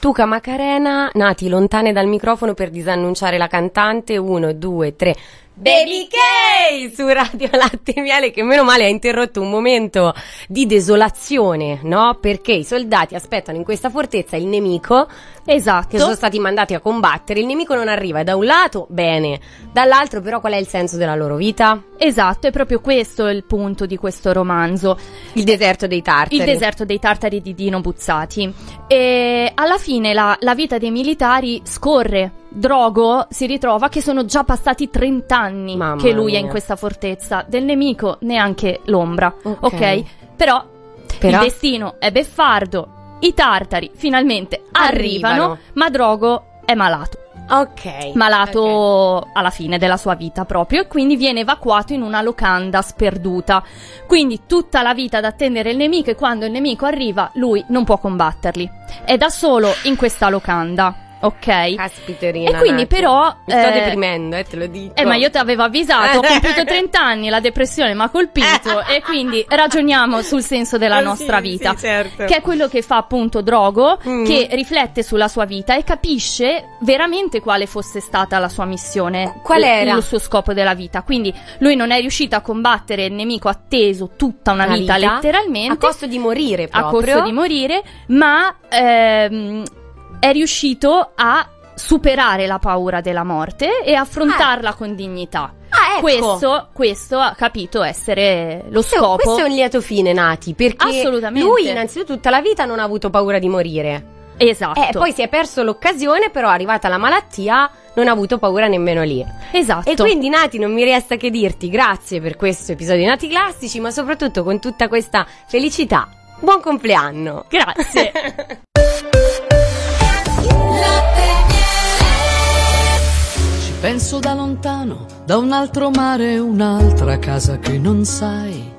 Tuca Macarena, Nati, lontane dal microfono per disannunciare la cantante. 1, 2, 3. Baby K su Radio Latte e Miele, che meno male ha interrotto un momento di desolazione, no? Perché i soldati aspettano in questa fortezza il nemico, esatto, che sono stati mandati a combattere. Il nemico non arriva, da un lato bene, dall'altro però qual è il senso della loro vita? Esatto, è proprio questo il punto di questo romanzo. Il deserto dei tartari. Il deserto dei tartari di Dino Buzzati. E alla fine la vita dei militari scorre. Drogo si ritrova che sono già passati 30 anni Mamma che lui mia. è in questa fortezza. Del nemico neanche l'ombra, ok? Però il destino è beffardo. I tartari finalmente arrivano, ma Drogo è malato. Ok. Malato alla fine della sua vita proprio, e quindi viene evacuato in una locanda sperduta. Quindi tutta la vita ad attendere il nemico, e quando il nemico arriva lui non può combatterli. È da solo in questa locanda. Ok. Caspiterina, e quindi Nati. però mi sto deprimendo, te lo dico. ma io ti avevo avvisato, ho compiuto 30 anni, la depressione mi ha colpito e quindi ragioniamo sul senso della nostra vita, sì, certo. che è quello che fa appunto Drogo, che riflette sulla sua vita e capisce veramente quale fosse stata la sua missione, qual era il suo scopo della vita. Quindi lui non è riuscito a combattere il nemico atteso tutta una vita letteralmente, a costo di morire proprio. A costo di morire, ma è riuscito a superare la paura della morte e affrontarla con dignità. Ecco. Questo ha capito essere lo scopo. Questo è un lieto fine, Nati, perché assolutamente lui innanzitutto tutta la vita non ha avuto paura di morire. Esatto. Poi si è perso l'occasione, però arrivata la malattia non ha avuto paura nemmeno lì. Esatto. E quindi, Nati, non mi resta che dirti grazie per questo episodio di Nati Classici, ma soprattutto con tutta questa felicità. Buon compleanno. Grazie. Penso da lontano, da un altro mare, un'altra casa che non sai.